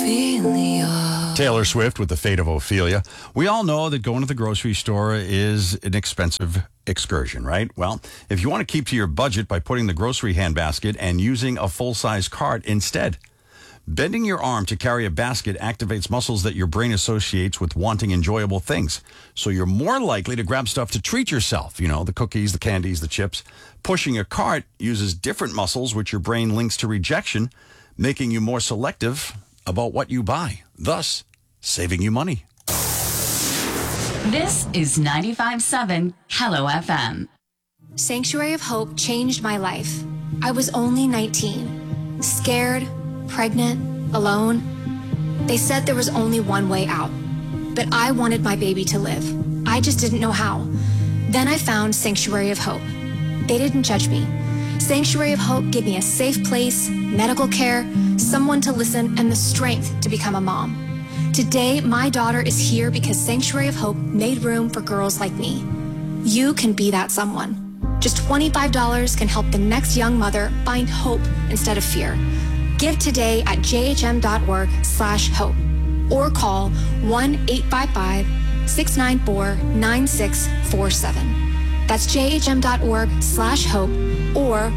Ophelia. Taylor Swift with The Fate of Ophelia. We all know that going to the grocery store is an expensive excursion, right? Well, if you want to keep to your budget by putting the grocery handbasket and using a full-size cart instead. Bending your arm to carry a basket activates muscles that your brain associates with wanting enjoyable things. So you're more likely to grab stuff to treat yourself. You know, the cookies, the candies, the chips. Pushing a cart uses different muscles, which your brain links to rejection, making you more selective about what you buy, thus saving you money. This is 95.7 Hello FM. Sanctuary of Hope changed my life. I was only 19, scared, pregnant, alone. They said there was only one way out, but I wanted my baby to live. I just didn't know how. Then I found Sanctuary of Hope. They didn't judge me. Sanctuary of Hope gave me a safe place, medical care, someone to listen, and the strength to become a mom. Today, my daughter is here because Sanctuary of Hope made room for girls like me. You can be that someone. Just $25 can help the next young mother find hope instead of fear. Give today at jhm.org/hope or call 1-855-694-9647. That's jhm.org/hope or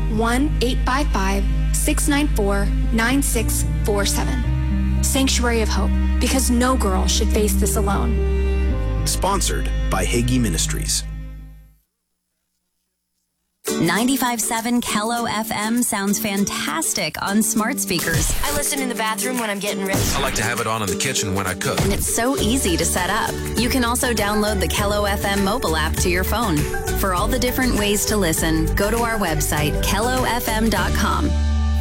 1-855-694-9647. Sanctuary of Hope, because no girl should face this alone. Sponsored by Hagee Ministries. 95.7 Hello FM sounds fantastic on smart speakers. I listen in the bathroom when I'm getting ready. I like to have it on in the kitchen when I cook. And it's so easy to set up. You can also download the Hello FM mobile app to your phone. For all the different ways to listen, go to our website, hellofm.com.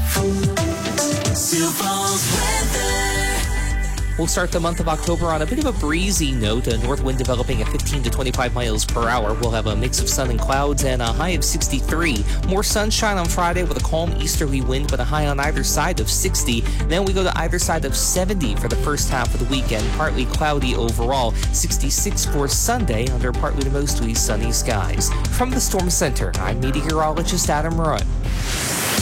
Sioux Falls weather. We'll start the month of October on a bit of a breezy note. A north wind developing at 15 to 25 miles per hour. We'll have a mix of sun and clouds and a high of 63. More sunshine on Friday with a calm easterly wind, but a high on either side of 60. Then we go to either side of 70 for the first half of the weekend. Partly cloudy overall. 66 for Sunday under partly to mostly sunny skies. From the Storm Center, I'm meteorologist Adam Rudd.